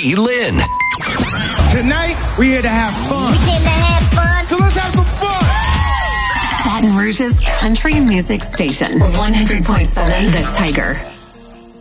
Jay, Lynn. Tonight, we're here to have fun. We came to have fun. So let's have some fun. Baton Rouge's country music station, 100.7 The Tiger.